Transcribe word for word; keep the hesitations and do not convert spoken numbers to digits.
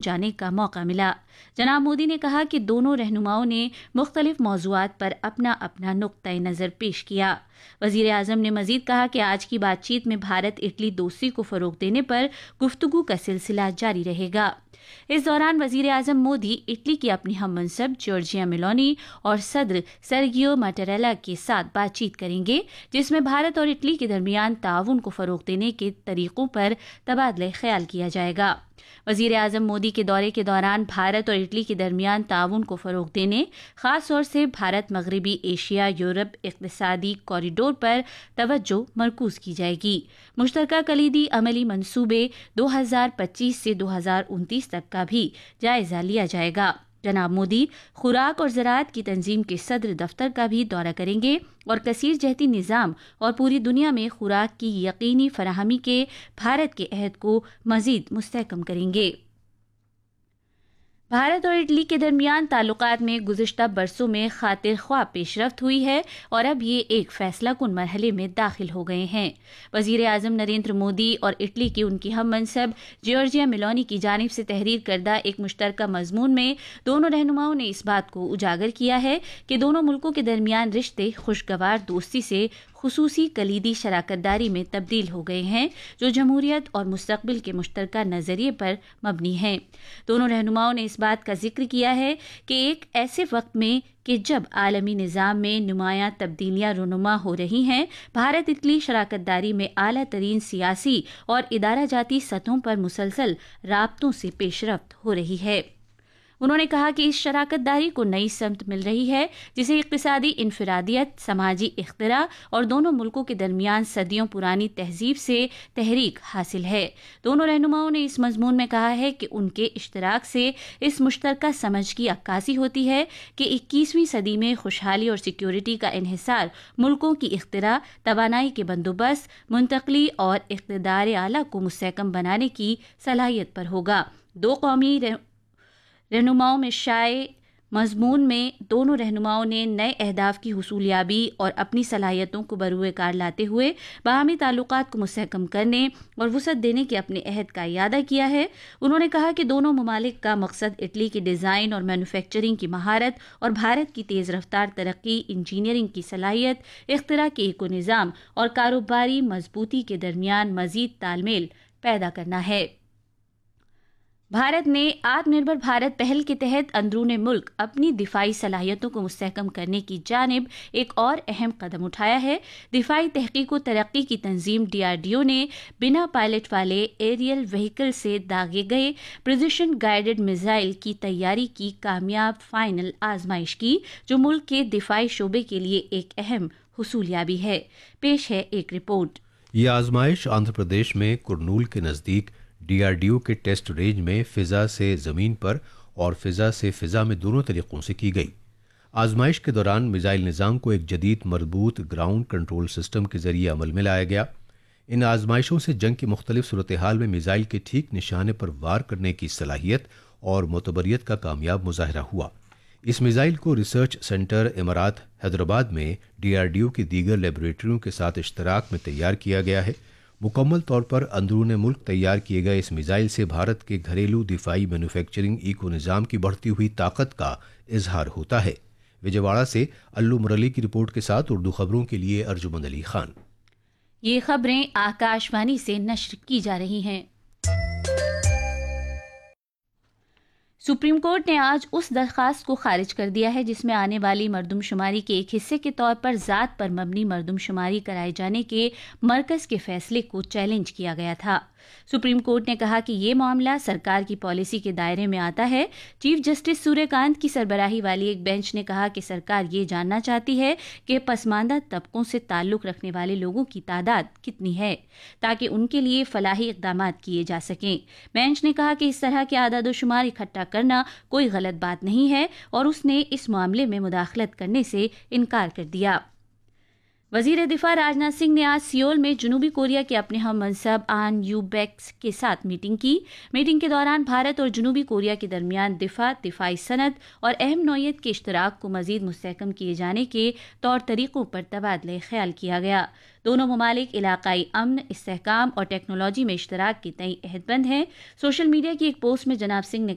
جانے کا موقع ملا۔ جناب مودی نے کہا کہ دونوں رہنماؤں نے مختلف موضوعات پر اپنا اپنا نقطۂ نظر پیش کیا۔ وزیر اعظم نے مزید کہا کہ آج کی بات چیت میں بھارت اٹلی دوستی کو فروغ دینے پر گفتگو کا سلسلہ جاری رہے گا۔ اس دوران وزیر اعظم مودی اٹلی کی اپنی ہم منصب جورجیا میلونی اور صدر سرگیو ماٹریلا کے ساتھ بات چیت کریں گے، جس میں بھارت اور اٹلی کے درمیان تعاون کو فروغ دینے کے طریقوں پر تبادلہ خیال کیا جائے گا۔ وزیر اعظم مودی کے دورے کے دوران بھارت اور اٹلی کے درمیان تعاون کو فروغ دینے، خاص طور سے بھارت مغربی ایشیا یورپ اقتصادی کوریڈور پر توجہ مرکوز کی جائے گی۔ مشترکہ کلیدی عملی منصوبے دو ہزار پچیس سے دو ہزار انتیس تک کا بھی جائزہ لیا جائے گا۔ جناب مودی خوراک اور زراعت کی تنظیم کے صدر دفتر کا بھی دورہ کریں گے اور کثیر جہتی نظام اور پوری دنیا میں خوراک کی یقینی فراہمی کے بھارت کے عہد کو مزید مستحکم کریں گے۔ بھارت اور اٹلی کے درمیان تعلقات میں گزشتہ برسوں میں خاطر خواہ پیش رفت ہوئی ہے اور اب یہ ایک فیصلہ کن مرحلے میں داخل ہو گئے ہیں۔ وزیر اعظم نریندر مودی اور اٹلی کی ان کی ہم منصب جورجیا میلونی کی جانب سے تحریر کردہ ایک مشترکہ مضمون میں دونوں رہنماؤں نے اس بات کو اجاگر کیا ہے کہ دونوں ملکوں کے درمیان رشتے خوشگوار دوستی سے خصوصی کلیدی شراکت داری میں تبدیل ہو گئے ہیں، جو جمہوریت اور مستقبل کے مشترکہ نظریے پر مبنی ہیں۔ دونوں رہنماؤں نے اس بات کا ذکر کیا ہے کہ ایک ایسے وقت میں کہ جب عالمی نظام میں نمایاں تبدیلیاں رونما ہو رہی ہیں، بھارت اٹلی شراکت داری میں اعلیٰ ترین سیاسی اور ادارہ جاتی سطحوں پر مسلسل رابطوں سے پیش رفت ہو رہی ہے۔ انہوں نے کہا کہ اس شراکت داری کو نئی سمت مل رہی ہے، جسے اقتصادی انفرادیت، سماجی اختراع اور دونوں ملکوں کے درمیان صدیوں پرانی تہذیب سے تحریک حاصل ہے۔ دونوں رہنماؤں نے اس مضمون میں کہا ہے کہ ان کے اشتراک سے اس مشترکہ سمجھ کی عکاسی ہوتی ہے کہ اکیسویں صدی میں خوشحالی اور سیکیورٹی کا انحصار ملکوں کی اختراع، توانائی کے بندوبست، منتقلی اور اقتدار اعلیٰ کو مستحکم بنانے کی صلاحیت پر ہوگا۔ دو قومی رہنماؤں میں شائع مضمون میں دونوں رہنماؤں نے نئے اہداف کی حصولیابی اور اپنی صلاحیتوں کو بروئے کار لاتے ہوئے باہمی تعلقات کو مستحکم کرنے اور وسعت دینے کے اپنے عہد کا اعادہ کیا ہے۔ انہوں نے کہا کہ دونوں ممالک کا مقصد اٹلی کی ڈیزائن اور مینوفیکچرنگ کی مہارت اور بھارت کی تیز رفتار ترقی، انجینئرنگ کی صلاحیت، اختراع کے ایکو نظام اور کاروباری مضبوطی کے درمیان مزید تال میل پیدا کرنا ہے۔ بھارت نے آتم نربھر بھارت پہل کے تحت اندرون ملک اپنی دفاعی صلاحیتوں کو مستحکم کرنے کی جانب ایک اور اہم قدم اٹھایا ہے۔ دفاعی تحقیق و ترقی کی تنظیم ڈی آر ڈی او نے بنا پائلٹ والے ایریل وہیکل سے داغے گئے پریسیشن گائیڈڈ میزائل کی تیاری کی کامیاب فائنل آزمائش کی، جو ملک کے دفاعی شعبے کے لیے ایک اہم حصولیابی ہے۔ پیش ہے ایک رپورٹ۔ یہ آزمائش آندھرا پردیش میں کرنول کے نزدیک ڈی آر ڈی او کے ٹیسٹ رینج میں فضا سے زمین پر اور فضا سے فضا میں دونوں طریقوں سے کی گئی۔ آزمائش کے دوران میزائل نظام کو ایک جدید مربوط گراؤنڈ کنٹرول سسٹم کے ذریعے عمل میں لایا گیا۔ ان آزمائشوں سے جنگ کی مختلف صورتحال میں میزائل کے ٹھیک نشانے پر وار کرنے کی صلاحیت اور معتبریت کا کامیاب مظاہرہ ہوا۔ اس میزائل کو ریسرچ سینٹر امارات حیدرآباد میں ڈی آر ڈی او کی دیگر لیبارٹریوں کے ساتھ اشتراک میں تیار کیا گیا ہے۔ مکمل طور پر اندرون ملک تیار کیے گئے اس میزائل سے بھارت کے گھریلو دفاعی مینوفیکچرنگ ایکو نظام کی بڑھتی ہوئی طاقت کا اظہار ہوتا ہے۔ وجے واڑہ سے الو مرلی کی رپورٹ کے ساتھ اردو خبروں کے لیے ارجمند علی خان۔ یہ خبریں آکاش وانی سے نشر کی جا رہی ہیں۔ سپریم کورٹ نے آج اس درخواست کو خارج کر دیا ہے جس میں آنے والی مردم شماری کے ایک حصے کے طور پر ذات پر مبنی مردم شماری کرائے جانے کے مرکز کے فیصلے کو چیلنج کیا گیا تھا۔ سپریم کورٹ نے کہا کہ یہ معاملہ سرکار کی پالیسی کے دائرے میں آتا ہے۔ چیف جسٹس سوریہ کانت کی سربراہی والی ایک بینچ نے کہا کہ سرکار یہ جاننا چاہتی ہے کہ پسماندہ طبقوں سے تعلق رکھنے والے لوگوں کی تعداد کتنی ہے تاکہ ان کے لیے فلاحی اقدامات کیے جا سکیں۔ بینچ نے کہا کہ اس طرح کے اعداد و شمار اکٹھا کرنا کوئی غلط بات نہیں ہے اور اس نے اس معاملے میں مداخلت کرنے سے انکار کر دیا۔ وزیر دفاع راجناتھ سنگھ نے آج سیول میں جنوبی کوریا کے اپنے ہم منصب آن یو بیکس کے ساتھ میٹنگ کی۔ میٹنگ کے دوران بھارت اور جنوبی کوریا کے درمیان دفاع، دفاعی صنعت اور اہم نوعیت کے اشتراک کو مزید مستحکم کیے جانے کے طور طریقوں پر تبادلہ خیال کیا گیا۔ دونوں ممالک علاقائی امن، استحکام اور ٹیکنالوجی میں اشتراک کے تئیں عہد بند ہیں۔ سوشل میڈیا کی ایک پوسٹ میں جناب سنگھ نے